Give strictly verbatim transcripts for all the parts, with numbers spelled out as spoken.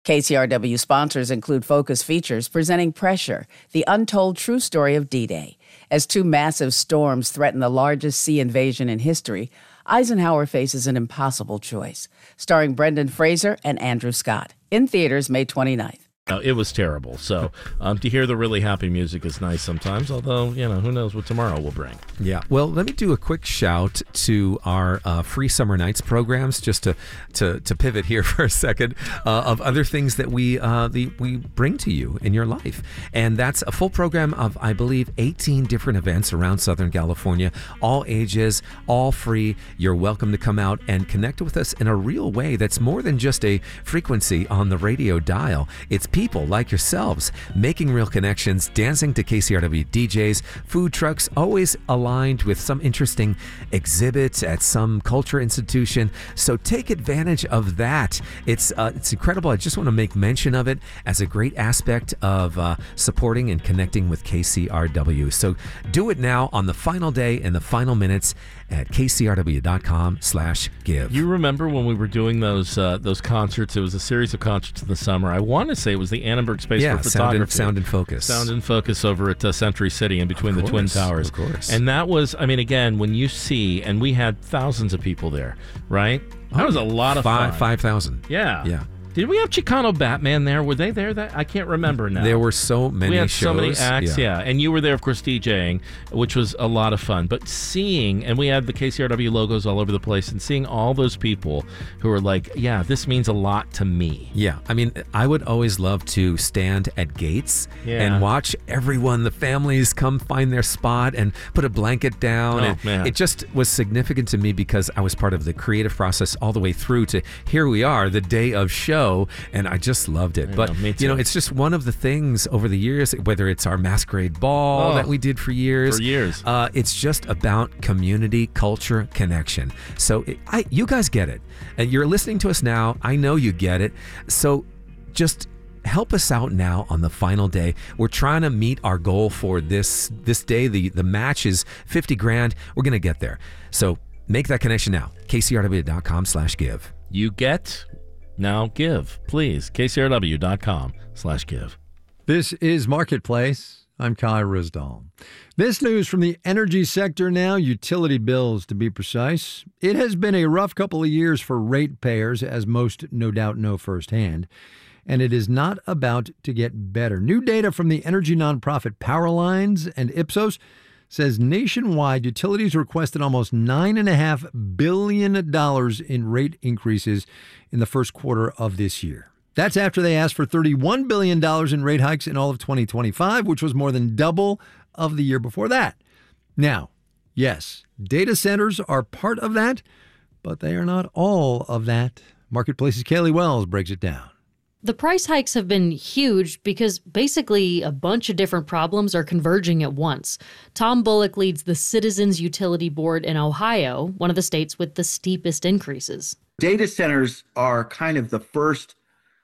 K C R W sponsors include Focus Features presenting Pressure, the untold true story of D-Day. As two massive storms threaten the largest sea invasion in history, Eisenhower faces an impossible choice. Starring Brendan Fraser and Andrew Scott. In theaters May twenty-ninth. No, it was terrible. So um, to hear the really happy music is nice sometimes, although, you know, who knows what tomorrow will bring. Yeah. Well, let me do a quick shout to our uh, free summer nights programs, just to to, to pivot here for a second, uh, of other things that we uh, the, we bring to you in your life. And that's a full program of, I believe, eighteen different events around Southern California, all ages, all free. You're welcome to come out and connect with us in a real way that's more than just a frequency on the radio dial. It's people like yourselves making real connections, dancing to K C R W D Js, food trucks always aligned with some interesting exhibits at some culture institution. So take advantage of that. It's uh, it's incredible. I just want to make mention of it as a great aspect of uh, supporting and connecting with K C R W. So do it now on the final day and the final minutes at k c r w dot com slash give. You remember when we were doing those uh, those concerts? It was a series of concerts in the summer. I want to say it was the Annenberg Space yeah, for Sound Photography. and, Sound and Focus. Sound and Focus over at uh, Century City in between Of the Twin course, Towers. Of course. And that was, I mean, again, when you see, and we had thousands of people there, right? That Oh, was a lot of five, fun. five thousand. Yeah. Yeah. Did we have Chicano Batman there? Were they there? That I can't remember now. There were so many we had shows. so many acts, yeah. yeah. And you were there, of course, DJing, which was a lot of fun. But seeing, and we had the K C R W logos all over the place, and seeing all those people who were like, yeah, this means a lot to me. Yeah, I mean, I would always love to stand at gates Yeah. and watch everyone, the families, come find their spot and put a blanket down. Oh, and man. It just was significant to me because I was part of the creative process all the way through to here we are, the day of show, and I just loved it. I but, know, me you know, too. it's just one of the things over the years, whether it's our masquerade ball Oh, that we did for years. for years. Uh, it's just about community, culture, connection. So it, I, you guys get it. And you're listening to us now. I know you get it. So just help us out now on the final day. We're trying to meet our goal for this this day. The, the match is fifty grand. We're going to get there. So make that connection now. k c r w dot com slash give. You get, now give, please. k c r w dot com slash give. This is Marketplace. I'm Kai Risdall. This news from the energy sector now, utility bills to be precise. It has been a rough couple of years for ratepayers, as most no doubt know firsthand, and it is not about to get better. New data from the energy nonprofit Powerlines and Ipsos says nationwide utilities requested almost nine point five billion dollars in rate increases in the first quarter of this year. That's after they asked for thirty-one billion dollars in rate hikes in all of twenty twenty-five, which was more than double of the year before that. Now, yes, data centers are part of that, but they are not all of that. Marketplace's Kaylee Wells breaks it down. The price hikes have been huge because basically a bunch of different problems are converging at once. Tom Bullock leads the Citizens Utility Board in Ohio, one of the states with the steepest increases. Data centers are kind of the first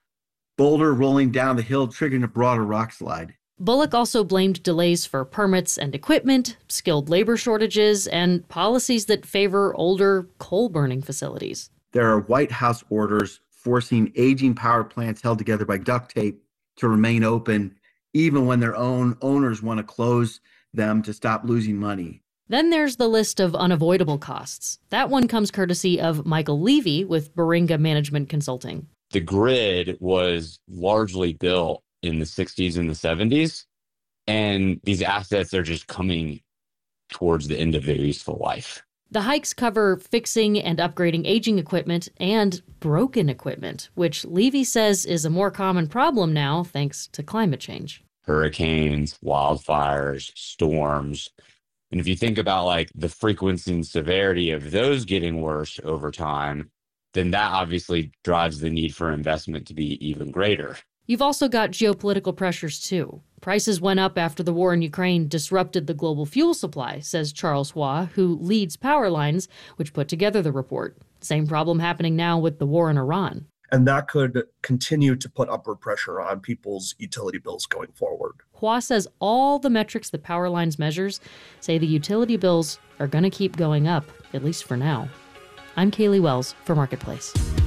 boulder rolling down the hill, triggering a broader rock slide. Bullock also blamed delays for permits and equipment, skilled labor shortages, and policies that favor older coal-burning facilities. There are White House orders forcing aging power plants held together by duct tape to remain open, even when their own owners want to close them to stop losing money. Then there's the list of unavoidable costs. That one comes courtesy of Michael Levy with Baringa Management Consulting. The grid was largely built in the sixties and the seventies, and these assets are just coming towards the end of their useful life. The hikes cover fixing and upgrading aging equipment and broken equipment, which Levy says is a more common problem now thanks to climate change. Hurricanes, wildfires, storms. And if you think about like the frequency and severity of those getting worse over time, then that obviously drives the need for investment to be even greater. You've also got geopolitical pressures, too. Prices went up after the war in Ukraine disrupted the global fuel supply, says Charles Hua, who leads Powerlines, which put together the report. Same problem happening now with the war in Iran. And that could continue to put upward pressure on people's utility bills going forward. Hua says all the metrics that Powerlines measures say the utility bills are going to keep going up, at least for now. I'm Kaylee Wells for Marketplace.